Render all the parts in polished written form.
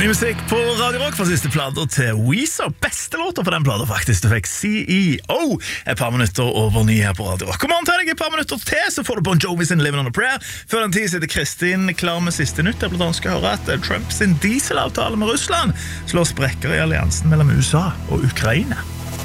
Ny musikk på Radio Rock fra siste plater til Weezer. Beste låter på den plater faktisk. Du fikk CEO et par minutter over 9 her på Radio Rock. Kom an til deg et par minutter til, så får du Bon Jovi sin Living on a Prayer. Før den tid sitter Kristin klar med siste nytt. Jeg blant annet skal høre at Trump sin dieselavtale med Russland slår sprekker i alliansen mellom USA og Ukraina.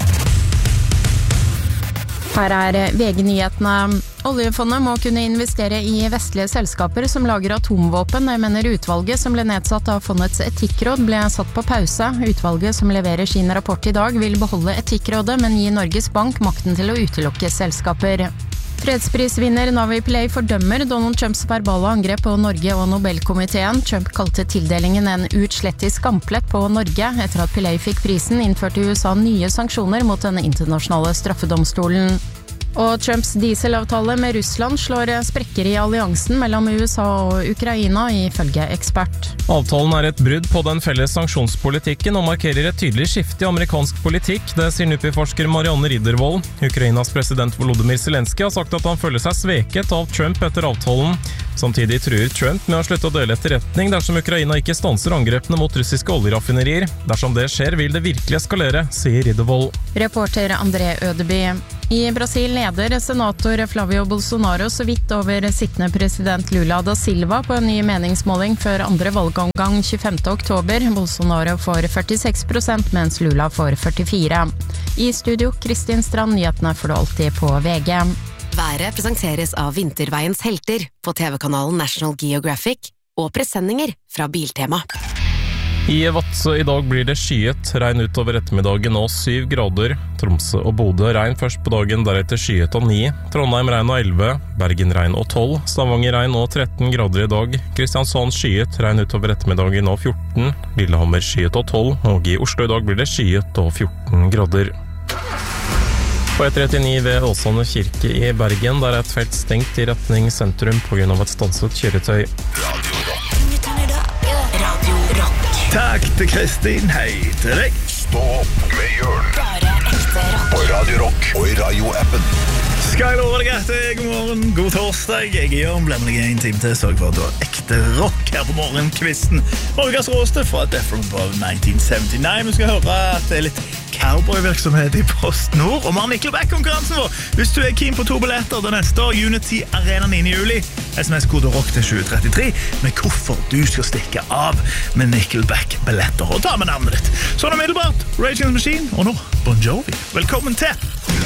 Her VG-nyhetene. Oljefondet må kunne investere i vestlige selskaper som lager atomvåpen, mener utvalget som ble nedsatt av fondets etikkråd ble satt på pause. Utvalget som leverer sin rapport i dag vil beholde etikkrådet, men gi Norges Bank makten til å utelukke selskaper. Fredsprisvinner Navi Pillay fordømmer Donald Trumps verbale angrep på Norge og Nobelkomiteen. Trump kalte tildelingen en uutslettelig skamplett på Norge. Etter at Pillay fikk prisen, innførte USA nye sanksjoner mot den internasjonale straffedomstolen. Og Trumps dieselavtale med Russland slår sprekker i alliansen mellom USA og Ukraina, ifølge ekspert. Avtalen er et brudd på den felles sanksjonspolitikken og markerer et tydelig skifte i amerikansk politikk, det sier NUPI-forsker Marianne Riddervold. Ukrainas president Volodymyr Zelensky har sagt at han føler seg sveket av Trump etter avtalen. Samtidig truer Trump med å slutte å dele etterretning dersom Ukraina ikke stanser angrepene mot russiske oljeraffinerier. Dersom det skjer, vil det virkelig eskalere, sier Riddervold. Reporter André Ødeby. I Brasil leder senator Flavio Bolsonaro så vidt over sittende president Lula da Silva på en ny meningsmåling før andre valgomgang 25. oktober. Bolsonaro får 46%, mens Lula får 44%. I studio, Kristin Strand, nyhetene får du alltid på VG. Været presenteres av Vinterveiens helter på TV-kanalen National Geographic og presenninger fra Biltema. I Vadsø i dag blir det skyet, regn utover ettermiddagen og 7 grader. Tromsø og Bodø regn først på dagen, deretter skyet og 9. Trondheim regn og 11, Bergen regn og 12, Stavanger regn og 13 grader i dag. Kristiansand skyet, regn utover ettermiddagen og 14, Lillehammer skyet og 12, og i Oslo i dag blir det skyet og 14 grader. På E39 ved Åsane kirke i Bergen, der er et felt stengt i retning sentrum på grunn av et stanset kjøretøy. Takk til Kristin, hei til deg. Stå opp med Jørn. Bare ekte rock. På Radio Rock og i Radio-appen. Skal jeg love deg at god morgen, god torsdag. Jeg er Jørn, ble med deg en time til. Sørg for at du har ekte rock her på morgenkvisten. Morgens råste fra Death from Above 1979. Vi skal høre at det er litt cowboy-virksomhet i PostNord. Og vi har Nickelback-konkurransen vår. Hvis du er keen på 2 billetter til neste år, Unity Arena 9. juli, SMS-kode ROCK til 2033, med hvorfor du skal stikke av med Nickelback-billetter. Og ta med navnet ditt. Sånn umiddelbart, Rage Against the Machine, og nå Bon Jovi. Velkommen til